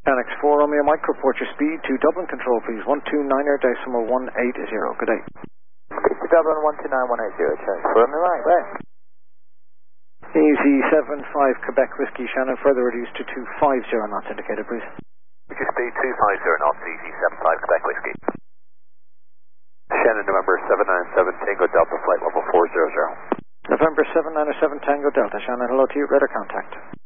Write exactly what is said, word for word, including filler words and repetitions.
Annex four Romeo Mike, report your speed to Dublin Control, please. one two nine er decimal one eight zero. Good day. To Dublin one two nine one eight zero, check. Romeo Mike, back. Easy seven five Quebec Whiskey, Shannon, further reduced to two five zero knots indicated, please. Which is speed two five zero knots, easy seven five Quebec Whiskey. Shannon, November seven nine seven Tango Delta, flight level four zero zero. November seven nine seven Tango Delta, Shannon, hello to you, radar contact.